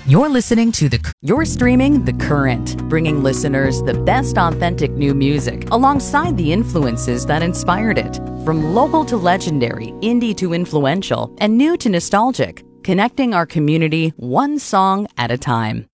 You're streaming The Current, bringing listeners the best authentic new music alongside the influences that inspired it. From local to legendary, indie to influential, and new to nostalgic, connecting our community one song at a time.